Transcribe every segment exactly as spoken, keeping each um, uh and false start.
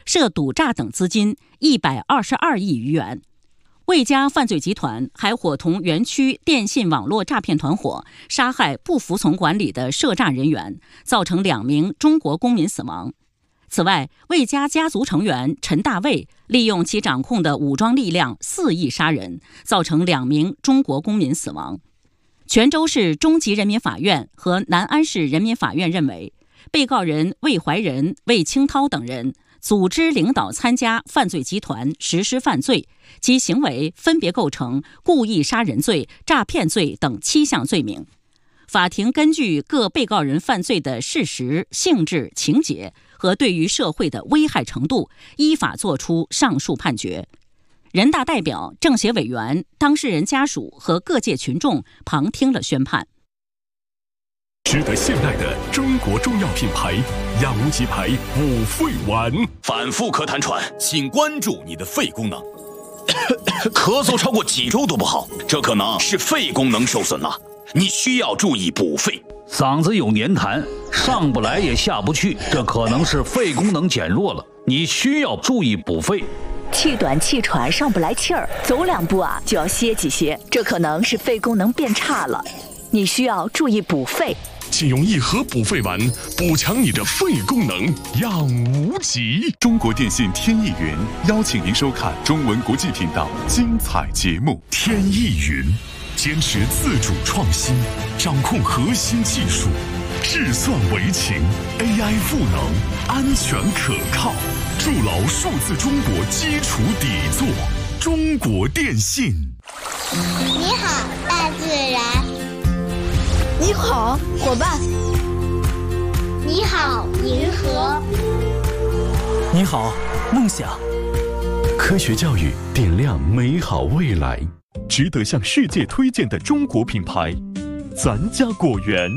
涉赌诈等资金一百二十二亿余元。魏家犯罪集团还伙同园区电信网络诈骗团伙，杀害不服从管理的涉诈人员，造成两名中国公民死亡。此外，魏家家族成员陈大卫利用其掌控的武装力量肆意杀人，造成两名中国公民死亡。泉州市中级人民法院和南安市人民法院认为，被告人魏怀仁、魏清涛等人组织领导参加犯罪集团实施犯罪，其行为分别构成故意杀人罪、诈骗罪等七项罪名。法庭根据各被告人犯罪的事实、性质、情节和对于社会的危害程度，依法作出上述判决。人大代表、政协委员、当事人家属和各界群众旁听了宣判。 值得信赖的中国中药品牌养无极牌补肺丸， 反复咳痰喘，请关注你的肺功能。咳嗽超过几周都不好，这可能是肺功能受损了，你需要注意补肺。 嗓子有黏痰，上不来也下不去，这可能是肺功能减弱了，你需要注意补肺。 气短气喘，上不来气儿，走两步啊就要歇几歇，这可能是肺功能变差了，你需要注意补肺。 请用一盒补肺丸补强你的肺功能，养无极。 中国电信天翼云邀请您收看中文国际频道精彩节目。 天翼云坚持自主创新，掌控核心技术，智算为情 ，A I 赋能，安全可靠，筑牢数字中国基础底座。中国电信。 你好，大自然。 你好，伙伴。 你好，银河。 你好，梦想。 科学教育点亮美好未来，值得向世界推荐的中国品牌，咱家果园。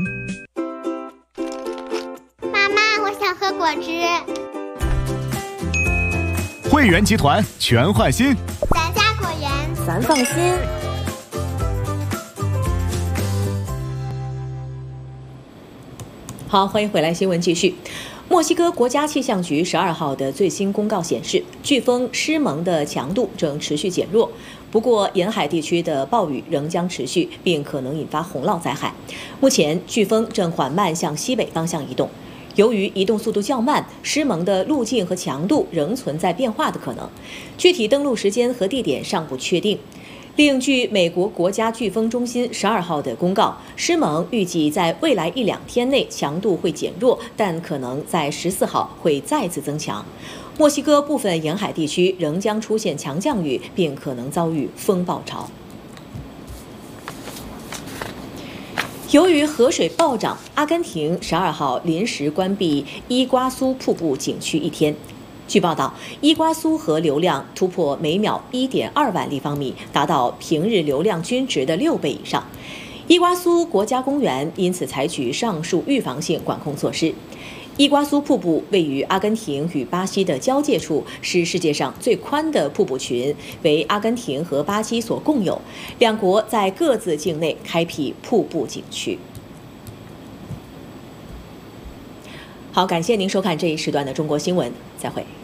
妈妈，我想喝果汁。 汇源集团全换新， 咱家果园， 咱放心。 好，欢迎回来，新闻继续。墨西哥国家气象局十二号的最新公告显示，飓风施蒙的强度正持续减弱，不过沿海地区的暴雨仍将持续，并可能引发洪涝灾害。目前，飓风正缓慢向西北方向移动。由于移动速度较慢，施蒙的路径和强度仍存在变化的可能，具体登陆时间和地点尚不确定。另据美国国家飓风中心十二号的公告，施蒙预计在未来一两天内强度会减弱，但可能在十四号会再次增强。墨西哥部分沿海地区仍将出现强降雨，并可能遭遇风暴潮。由于河水暴涨，阿根廷十二号临时关闭伊瓜苏瀑布景区一天。据报道，伊瓜苏河流量突破每秒 一点二万立方米，达到平日流量均值的六倍以上。伊瓜苏国家公园因此采取上述预防性管控措施。伊瓜苏瀑布位于阿根廷与巴西的交界处，是世界上最宽的瀑布群，为阿根廷和巴西所共有。两国在各自境内开辟瀑布景区。好，感谢您收看这一时段的中国新闻，再会。